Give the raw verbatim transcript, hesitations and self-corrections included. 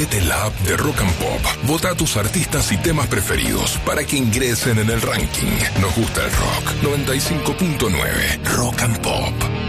Metete en la app de Rock and Pop. Vota a tus artistas y temas preferidos para que ingresen en el ranking. Nos gusta el rock. noventa y cinco punto nueve Rock and Pop.